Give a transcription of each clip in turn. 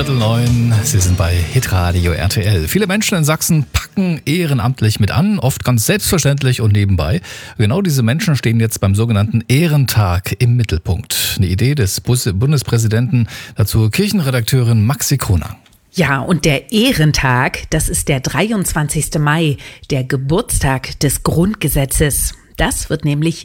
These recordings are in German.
8:45. Sie sind bei Hitradio RTL. Viele Menschen in Sachsen packen ehrenamtlich mit an, oft ganz selbstverständlich und nebenbei. Genau diese Menschen stehen jetzt beim sogenannten Ehrentag im Mittelpunkt. Eine Idee des Bundespräsidenten, dazu Kirchenredakteurin Maxi Kronang. Ja, und der Ehrentag, das ist der 23. Mai, der Geburtstag des Grundgesetzes. Das wird nämlich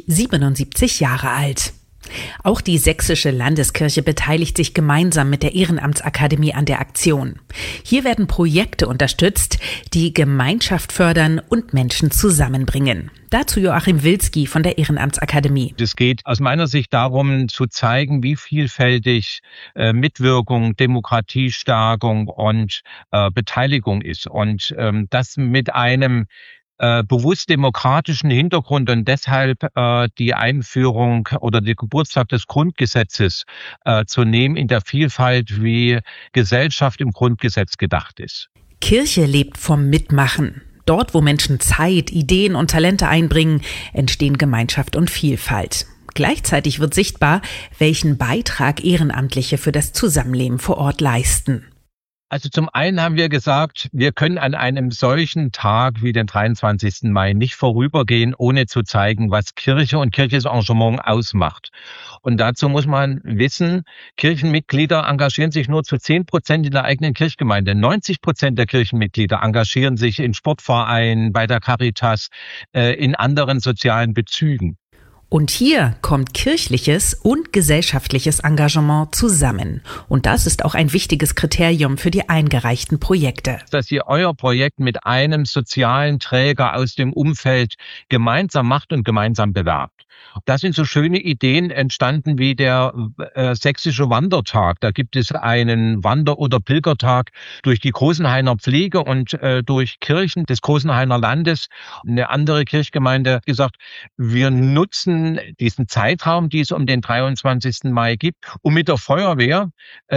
77 Jahre alt. Auch die Sächsische Landeskirche beteiligt sich gemeinsam mit der Ehrenamtsakademie an der Aktion. Hier werden Projekte unterstützt, die Gemeinschaft fördern und Menschen zusammenbringen. Dazu Joachim Wilski von der Ehrenamtsakademie. Es geht aus meiner Sicht darum, zu zeigen, wie vielfältig Mitwirkung, Demokratiestärkung und Beteiligung ist. Und das mit einem bewusst demokratischen Hintergrund und deshalb die Einführung oder der Geburtstag des Grundgesetzes zu nehmen in der Vielfalt, wie Gesellschaft im Grundgesetz gedacht ist. Kirche lebt vom Mitmachen. Dort, wo Menschen Zeit, Ideen und Talente einbringen, entstehen Gemeinschaft und Vielfalt. Gleichzeitig wird sichtbar, welchen Beitrag Ehrenamtliche für das Zusammenleben vor Ort leisten. Also zum einen haben wir gesagt, wir können an einem solchen Tag wie den 23. Mai nicht vorübergehen, ohne zu zeigen, was Kirche und kirchliches Engagement ausmacht. Und dazu muss man wissen, Kirchenmitglieder engagieren sich nur zu 10% in der eigenen Kirchgemeinde. 90% der Kirchenmitglieder engagieren sich in Sportvereinen, bei der Caritas, in anderen sozialen Bezügen. Und hier kommt kirchliches und gesellschaftliches Engagement zusammen. Und das ist auch ein wichtiges Kriterium für die eingereichten Projekte. Dass ihr euer Projekt mit einem sozialen Träger aus dem Umfeld gemeinsam macht und gemeinsam bewerbt. Da sind so schöne Ideen entstanden wie der sächsische Wandertag. Da gibt es einen Wander- oder Pilgertag durch die Großenhainer Pflege und durch Kirchen des Großenhainer Landes. Eine andere Kirchgemeinde gesagt, wir nutzen diesen Zeitraum, die es um den 23. Mai gibt, um mit der Feuerwehr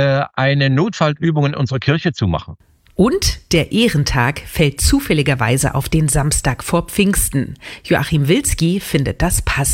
eine Notfallübung in unserer Kirche zu machen. Und der Ehrentag fällt zufälligerweise auf den Samstag vor Pfingsten. Joachim Wilski findet das passend.